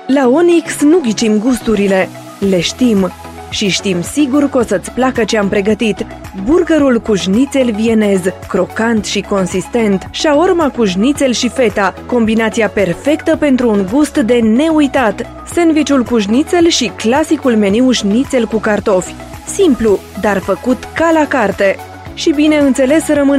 La Onyx nu ghicim gusturile, le știm. Și știm sigur că o să-ți placă ce am pregătit. Burgerul cu șnițel vienez, crocant și consistent, shawarma cu șnițel și feta, combinația perfectă pentru un gust de neuitat, sandvișul cu șnițel și clasicul meniu șnițel cu cartofi. Simplu, dar făcut ca la carte. Și bineînțeles rămâne